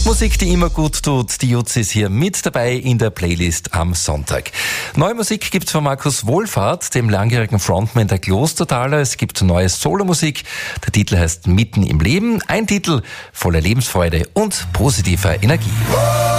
Musik, die immer gut tut. Die Jutz ist hier mit dabei in der Playlist am Sonntag. Neue Musik gibt's von Markus Wohlfahrt, dem langjährigen Frontman der Klostertaler. Es gibt neue Solomusik. Der Titel heißt Mitten im Leben. Ein Titel voller Lebensfreude und positiver Energie.